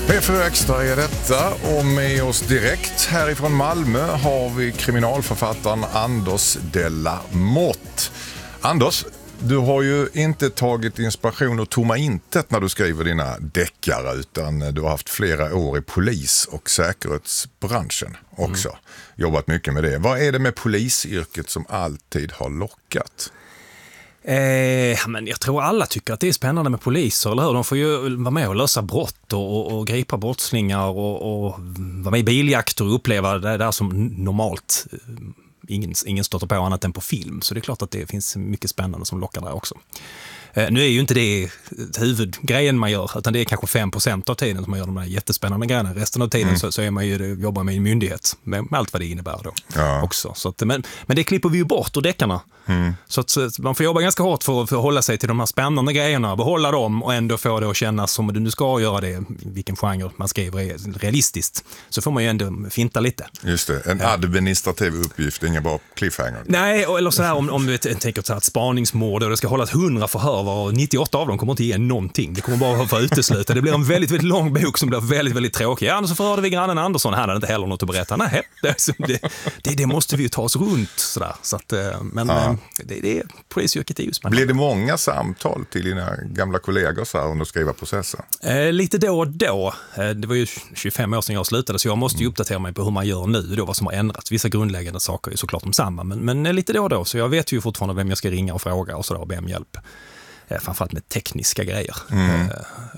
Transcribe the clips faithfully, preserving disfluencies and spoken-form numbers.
P fyra Extra är detta och med oss direkt härifrån Malmö har vi kriminalförfattaren Anders de la Motte. Anders, du har ju inte tagit inspiration och tomma intet när du skriver dina deckare, utan du har haft flera år i polis- och säkerhetsbranschen också. Mm. Jobbat mycket med det. Vad är det med polisyrket som alltid har lockat? Eh, men jag tror alla tycker att det är spännande med poliser, eller hur? De får ju vara med och lösa brott och, och, och gripa brottslingar och, och vara med i biljakter och uppleva det där som normalt ingen, ingen stöter på annat än på film. Så det är klart att det finns mycket spännande som lockar där också. Eh, nu är ju inte det huvudgrejen man gör, utan det är kanske fem procent av tiden som man gör de här jättespännande grejerna. Resten av tiden mm. så, så är man ju, jobbar med en myndighet med, med allt vad det innebär då ja. också. Så att, men, men det klipper vi ju bort ur deckarna. Mm. Så att så man får jobba ganska hårt för, för att hålla sig till de här spännande grejerna, behålla dem och ändå få det att kännas som du nu ska göra det, vilken genre man skriver är realistiskt. Så får man ju ändå finta lite. Just det, en administrativ uppgift, ingen bara cliffhanger. Nej, eller så här om, om du tänker så här ett spaningsmål och det ska hållas hundra förhör och nittioåtta av dem kommer inte ge någonting. Det kommer bara få utesluta. Det blir en väldigt, väldigt lång bok som blir väldigt, väldigt tråkig. Ja, så förhörde vi grannen Andersson, han hade inte heller något att berätta. Nej, det, det, det måste vi ju ta oss runt sådär. Så att, men ja. det, det är polisyrket är ju spännande. Blir det många samtal till dina gamla kollegor så här under skriva processen? Eh, lite då och då. Eh, det var ju tjugofem år sedan jag slutade, så jag måste ju uppdatera mig på hur man gör nu då, vad som har ändrats. Vissa grundläggande saker är såklart de samma, men, men lite då och då. Så jag vet ju fortfarande vem jag ska ringa och fråga och sådär och be om hjälp. Eh, framförallt med tekniska grejer. Mm. Eh,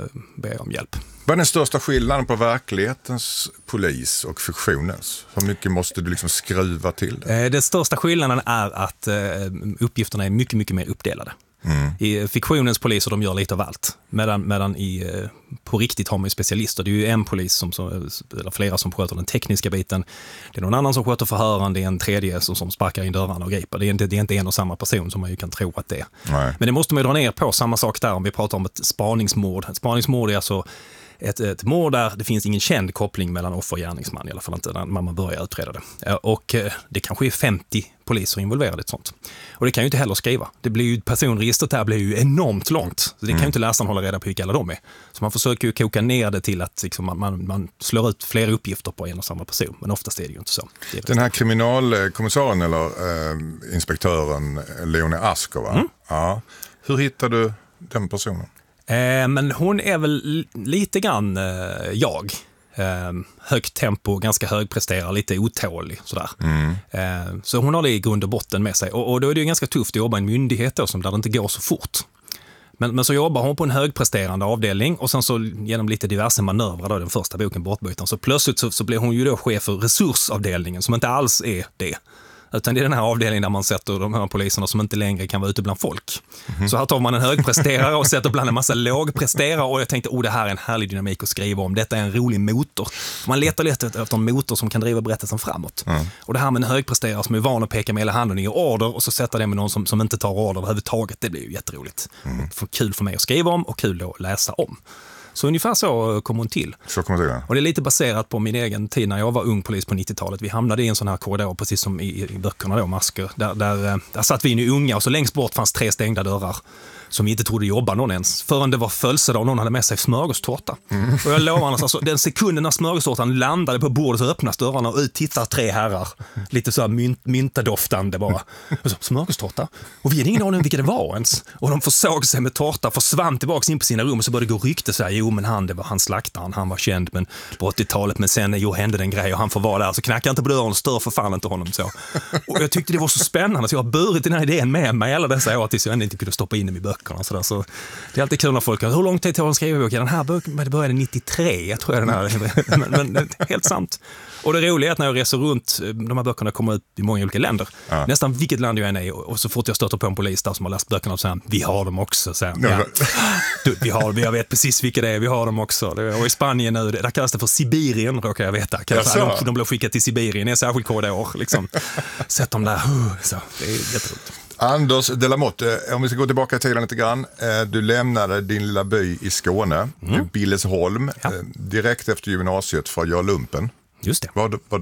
be om hjälp. Vad är den största skillnaden på verklighetens polis och fiktionens? Hur mycket måste du liksom skruva till det? Eh, den största skillnaden är att eh, uppgifterna är mycket, mycket mer uppdelade. Mm. I fiktionens poliser, de gör lite av allt. Medan, medan i, på riktigt har man ju specialister. Det är ju en polis, som, eller flera som sköter den tekniska biten. Det är någon annan som sköter förhören. Det är en tredje som, som sparkar in dörrarna och griper. Det är, inte, det är inte en och samma person som man ju kan tro att det är. Nej. Men det måste man ju dra ner på. Samma sak där om vi pratar om ett spaningsmord. Ett spaningsmord är alltså ett, ett mord där det finns ingen känd koppling mellan offer och gärningsman, i alla fall inte när man börjar utreda det. Och det kanske är femtio poliser involverade i ett sånt. Och det kan ju inte heller skriva. Det blir ju, personregistret här blir ju enormt långt. Så det kan ju mm. inte läsaren hålla reda på vilka alla de är. Så man försöker ju koka ner det till att liksom, man, man, man slår ut flera uppgifter på en och samma person. Men oftast är det ju inte så. Den här kriminalkommissarien eller äh, inspektören Leonie Asker, va? Mm. Ja. Hur hittar du den personen? Eh, men hon är väl lite grann eh, jag. Eh, högt tempo, ganska högpresterar, lite otålig sådär. Mm. Eh, så hon har det i grund och botten med sig. Och, och då är det ju ganska tufft att jobba i en myndighet då, som där det inte går så fort. Men, men så jobbar hon på en högpresterande avdelning och sen så genom lite diverse manövrar då, den första boken Bortbytaren, så plötsligt så, så blir hon ju då chef för resursavdelningen som inte alls är det. Utan det är den här avdelningen där man sätter de här poliserna som inte längre kan vara ute bland folk. Mm. Så här tar man en högpresterare och sätter bland en massa lågpresterare, och jag tänkte, oh, det här är en härlig dynamik att skriva om. Detta är en rolig motor. Man letar lite efter en motor som kan driva berättelsen framåt. Mm. Och det här med en högpresterare som är van att peka med hela handen i order och så sätter det med någon som, som inte tar order överhuvudtaget, det blir ju jätteroligt. Mm. För kul för mig att skriva om och kul att läsa om. Så ungefär så kom hon till. Så kom hon till, ja. Och det är lite baserat på min egen tid när jag var ung polis på nittiotalet. Vi hamnade i en sån här korridor, precis som i, i böckerna då, Masker. Där, där, där satt vi in i unga och så längst bort fanns tre stängda dörrar som vi inte trodde jobba någon ens. Förrän det var födelsedag och någon hade med sig smörgåstårta. Mm. Och jag lovar annars, alltså, den sekunden när smörgåstårtan landade på bordet så öppnas dörrarna och ut tittar tre herrar. Lite så här mynt, myntadoftande bara. Och så, smörgåstårta? Och vi hade ingen aning om vilka det var ens. Och de försåg sig med tårta, försvann tillbaka in på sina rum och så började det gå rykte så här, jo men han, det var han slaktaren, han var känd men på åttiotalet, men sen jo, hände den grej och han får vara där. Så knackar inte på dörren och stör för fan inte honom så. Och jag tyckte det var så spännande så jag har burit den här idén med mig alla dessa år tills jag inte kunde stoppa in dem i böckerna. Så, där. Så det är alltid kul när folk hur lång tid tar de skriva boken? Den här boken började nittiotre, jag tror jag den här. men, men helt sant. Och det roliga är att när jag reser runt, de här böckerna kommer ut i många olika länder. Ja. Nästan vilket land jag än är, och så fort jag stöter på en polis där som har läst böckerna och säger, vi har dem också. Så här, ja. du, vi har, jag vet precis vilka det är, vi har dem också. Och i Spanien nu, där kallas det för Sibirien, råkar jag veta. De, de blir skickade till Sibirien, det är en särskild korridor. Liksom. Sätt dem där, så, det är jätteroligt. Anders de la Motte, om vi ska gå tillbaka i tiden lite grann. Du lämnade din lilla by i Skåne, mm. Billesholm, ja. direkt efter gymnasiet för att göra lumpen. Just det. Vad, vad då?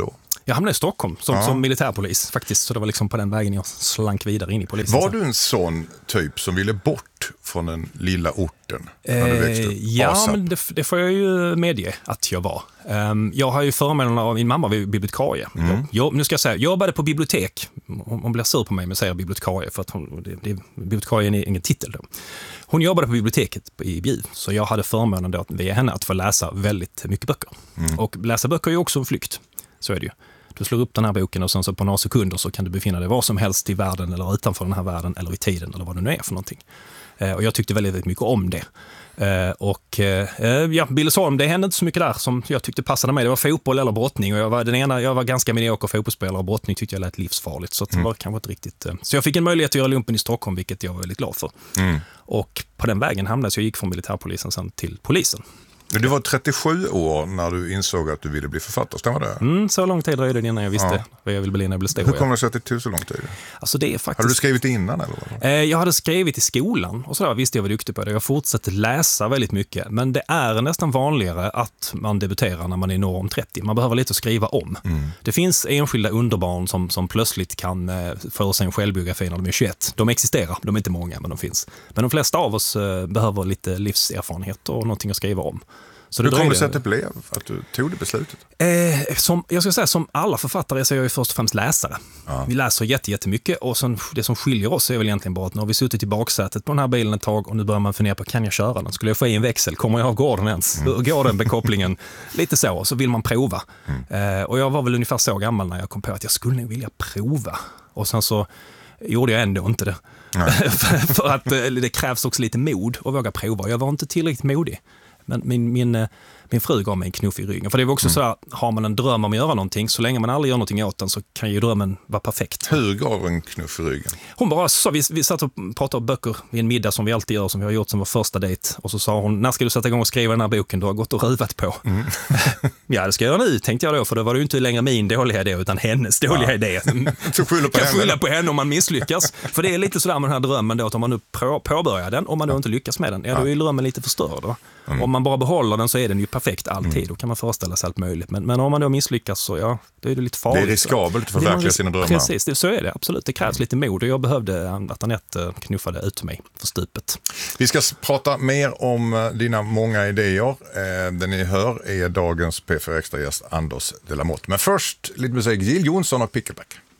Jag hamnade i Stockholm som, Ja. som militärpolis faktiskt, så det var liksom på den vägen jag slank vidare in i polisen. Var du en sån typ som ville bort från den lilla orten när du växte upp? Eh, ja, Asap. men det, det får jag ju medge att jag var. Um, jag har ju förmånen av, min mamma var bibliotekarie. Mm. Jag, jag, nu ska jag säga, jag jobbade på bibliotek. Hon, hon blir sur på mig med att säga bibliotekarie, för att hon, det, det, bibliotekarien är ingen titel då. Hon jobbade på biblioteket i Bjuv, så jag hade förmånen då via henne att få läsa väldigt mycket böcker. Mm. Och läsa böcker är ju också en flykt, så är det ju. Du slår upp den här boken och sen så på några sekunder så kan du befinna dig var som helst i världen eller utanför den här världen eller i tiden eller vad det nu är för någonting. Eh, och jag tyckte väldigt, väldigt mycket om det. Eh, och eh, ja, Billesholm, det hände inte så mycket där som jag tyckte passade mig. Det var fotboll eller brottning och jag var den ena, jag var ganska medioker fotbollsspelare och brottning tyckte jag lät livsfarligt. Så att det var kanske inte riktigt. Eh. Så jag fick en möjlighet att göra lumpen i Stockholm, vilket jag var väldigt glad för. Mm. Och på den vägen hamnade så jag gick från militärpolisen sen till polisen. Du var trettiosju år när du insåg att du ville bli författare, stämmer det? Mm, så lång tid dröjde det innan jag visste ja. vad jag ville bli när jag blev stor. Hur kom det sig att det tog så lång tid? Alltså det är faktiskt... Hade du skrivit innan eller vad? Eh, jag hade skrivit i skolan och så där visste jag var duktig på det. Jag fortsatte läsa väldigt mycket, men det är nästan vanligare att man debuterar när man är norr om trettio. Man behöver lite att skriva om. Mm. Det finns enskilda underbarn som, som plötsligt kan eh, få sig en självbiografi när de är tjugoett. De existerar, de är inte många men de finns. Men de flesta av oss eh, behöver lite livserfarenhet och någonting att skriva om. Så Hur kom det sig att det blev att du tog det beslutet? Eh, som, jag ska säga, som alla författare så är jag ju först och främst läsare. Ja. Vi läser jätte, jättemycket och sen, det som skiljer oss är väl egentligen bara att nu har vi suttit i baksätet på den här bilen ett tag och nu börjar man fundera på, kan jag köra den? Skulle jag få i en växel? Kommer jag av gården ens? Mm. Hur går den bekopplingen? Lite så, så vill man prova. Mm. Eh, och jag var väl ungefär så gammal när jag kom på att jag skulle nog vilja prova. Och sen så gjorde jag ändå inte det. för, för att eh, det krävs också lite mod att våga prova. Jag var inte tillräckligt modig. Men min, min, min fru gav mig en knuff i ryggen. För det är också mm. så här, har man en dröm om att göra någonting, så länge man aldrig gör någonting åt den så kan ju drömmen vara perfekt. Hur gav en knuff i ryggen? Hon bara sa, vi, vi satt och pratade om böcker vid en middag som vi alltid gör, som vi har gjort som vår första dejt. Och så sa hon, när ska du sätta igång och skriva den här boken du har gått och ruvat på? Mm. Ja, det ska jag göra nu, tänkte jag då, för det var det ju inte längre min dåliga idé utan hennes dåliga ja. idé. Så skylla på kan henne. skylla på henne om man misslyckas. För det är lite sådär med den här drömmen då, att om man nu påbörjar den, om man då inte lyckas med den, ja, då är drömmen lite förstörd. Va? Mm. Om man bara behåller den så är den ju perfekt alltid. Mm. Då kan man föreställa sig allt möjligt. Men, men om man då misslyckas så ja, då är det lite farligt. Det är riskabelt att förverkliga sina drömmar. Precis, det, så är det absolut. Det krävs lite mod och jag behövde att Anette knuffade ut mig för stupet. Vi ska prata mer om dina många idéer. Den ni hör är dagens P fyra Extra-gäst Anders de la Motte. Men först lite musik. Jill Johnson och Pickleback.